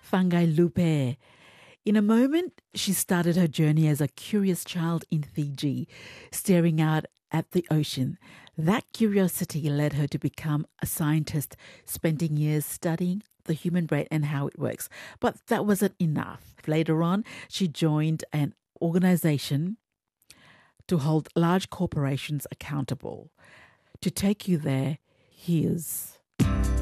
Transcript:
Thangai Lupe. In a moment, she started her journey as a curious child in Fiji, staring out at the ocean. That curiosity led her to become a scientist, spending years studying the human brain and how it works. But that wasn't enough. Later on, she joined an organization to hold large corporations accountable. To take you there, here's